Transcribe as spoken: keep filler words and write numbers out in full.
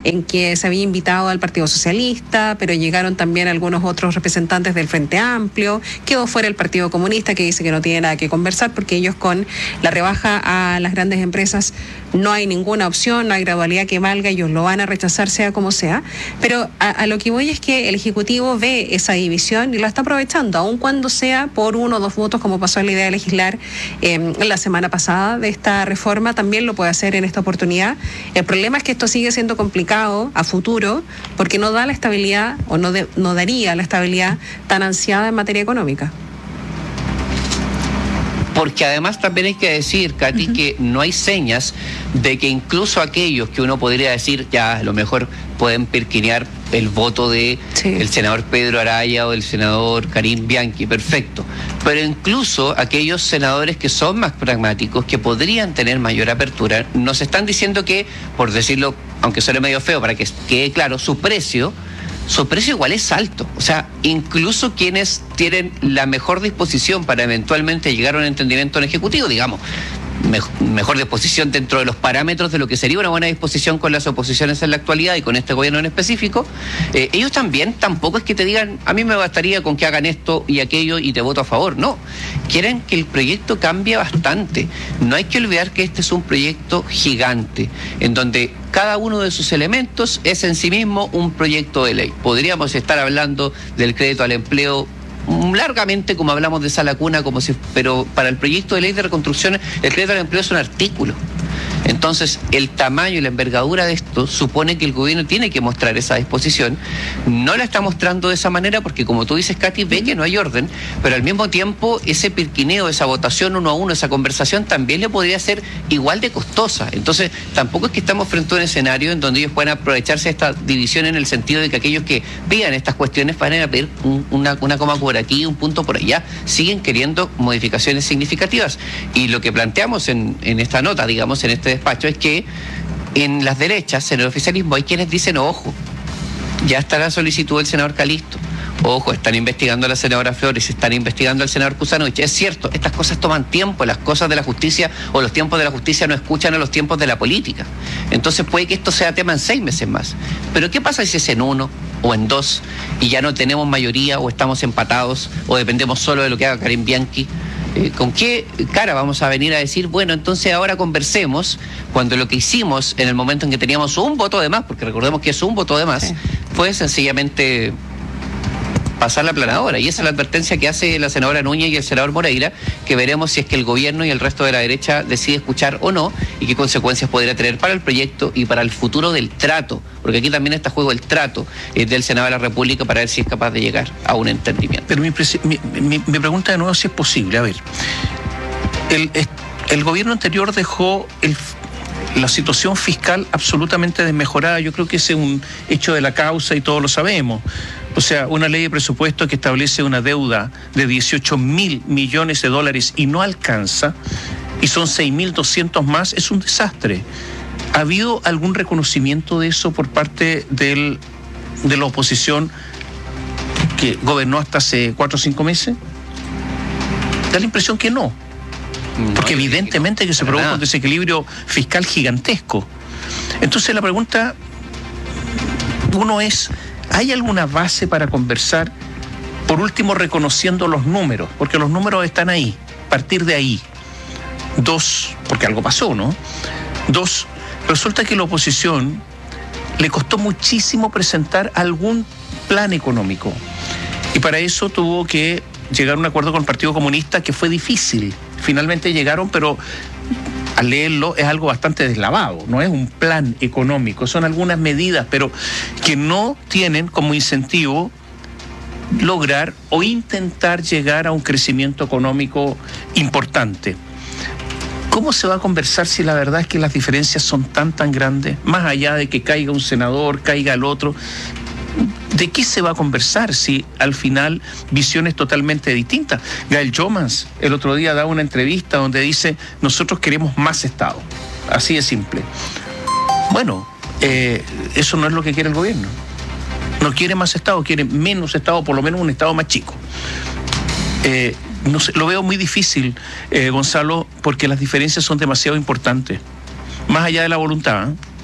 en que se había invitado al Partido Socialista, pero llegaron también algunos otros representantes del Frente Amplio, quedó fuera el Partido Comunista, que dice que no tiene nada que conversar porque ellos con la rebaja a las grandes empresas no hay ninguna opción, no hay gradualidad que valga, ellos lo van a rechazar sea como sea, pero a, a lo que voy es que el Ejecutivo ve esa división y la está aprovechando, aun cuando sea por uno o dos votos, como pasó en la idea de legislar eh, la semana pasada de esta reforma, también lo puede hacer en esta oportunidad. El problema es que esto sigue siendo complicado a futuro porque no da la estabilidad o no, de, no daría la estabilidad tan ansiada en materia económica. Porque además también hay que decir, Katy, uh-huh. que no hay señas de que incluso aquellos que uno podría decir, ya a lo mejor pueden perquinear el voto de sí. el senador Pedro Araya o del senador Karim Bianchi, perfecto. Pero incluso aquellos senadores que son más pragmáticos, que podrían tener mayor apertura, nos están diciendo que, por decirlo, aunque suene medio feo, para que quede claro, su precio... su precio igual es alto. O sea, incluso quienes tienen la mejor disposición para eventualmente llegar a un entendimiento en ejecutivo, digamos, mejor, mejor disposición dentro de los parámetros de lo que sería una buena disposición con las oposiciones en la actualidad y con este gobierno en específico, eh, ellos también tampoco es que te digan, a mí me bastaría con que hagan esto y aquello y te voto a favor. No, quieren que el proyecto cambie bastante. No hay que olvidar que este es un proyecto gigante, en donde cada uno de sus elementos es en sí mismo un proyecto de ley. Podríamos estar hablando del crédito al empleo largamente, como hablamos de Sala Cuna, como si, pero para el proyecto de ley de reconstrucción, el crédito al empleo es un artículo. Entonces, el tamaño y la envergadura de esto supone que el gobierno tiene que mostrar esa disposición. No la está mostrando de esa manera porque, como tú dices, Katy, ve que no hay orden, pero al mismo tiempo ese pirquineo, esa votación uno a uno, esa conversación también le podría ser igual de costosa. Entonces, tampoco es que estamos frente a un escenario en donde ellos puedan aprovecharse de esta división en el sentido de que aquellos que vean estas cuestiones van a pedir un, una, una coma por aquí, un punto por allá. Siguen queriendo modificaciones significativas. Y lo que planteamos en, en esta nota, digamos, en este despacho, es que en las derechas, en el oficialismo, hay quienes dicen, ojo, ya está la solicitud del senador Calisto, ojo, están investigando a la senadora Flores, están investigando al senador Kuzanovich. Es cierto, estas cosas toman tiempo, las cosas de la justicia o los tiempos de la justicia no escuchan a los tiempos de la política. Entonces puede que esto sea tema en seis meses más. Pero ¿qué pasa si es en uno o en dos y ya no tenemos mayoría o estamos empatados o dependemos solo de lo que haga Karim Bianchi? ¿Con qué cara vamos a venir a decir, bueno, entonces ahora conversemos, cuando lo que hicimos en el momento en que teníamos un voto de más, porque recordemos que es un voto de más, sí, fue sencillamente pasar la planadora? Y esa es la advertencia que hace la senadora Núñez y el senador Moreira, que veremos si es que el gobierno y el resto de la derecha decide escuchar o no, y qué consecuencias podría tener para el proyecto y para el futuro del trato, porque aquí también está en juego el trato eh, del Senado de la República para ver si es capaz de llegar a un entendimiento. Pero mi, mi, mi, mi pregunta de nuevo si es posible. A ver, el, el gobierno anterior dejó el la situación fiscal absolutamente desmejorada. Yo creo que ese es un hecho de la causa y todos lo sabemos. O sea, una ley de presupuesto que establece una deuda de dieciocho mil millones de dólares y no alcanza, y son seis mil doscientos más, es un desastre. ¿Ha habido algún reconocimiento de eso por parte del, de la oposición que gobernó hasta hace cuatro o cinco meses? Da la impresión que no. Porque no, evidentemente que, no, que se produjo nada. Un desequilibrio fiscal gigantesco. Entonces la pregunta, uno es, ¿hay alguna base para conversar? Por último, reconociendo los números, porque los números están ahí, partir de ahí. Dos, porque algo pasó, ¿no? Dos, resulta que la oposición le costó muchísimo presentar algún plan económico. Y para eso tuvo que llegar a un acuerdo con el Partido Comunista que fue difícil. Finalmente llegaron, pero al leerlo es algo bastante deslavado, no es un plan económico, son algunas medidas, pero que no tienen como incentivo lograr o intentar llegar a un crecimiento económico importante. ¿Cómo se va a conversar si la verdad es que las diferencias son tan, tan grandes? Más allá de que caiga un senador, caiga el otro, ¿de qué se va a conversar si al final visiones totalmente distintas? Gael Jomans el otro día da una entrevista donde dice, nosotros queremos más Estado, así de simple. Bueno, eh, eso no es lo que quiere el gobierno. No quiere más Estado, quiere menos Estado, por lo menos un Estado más chico. Eh, no sé, lo veo muy difícil, eh, Gonzalo, porque las diferencias son demasiado importantes, más allá de la voluntad, ¿eh?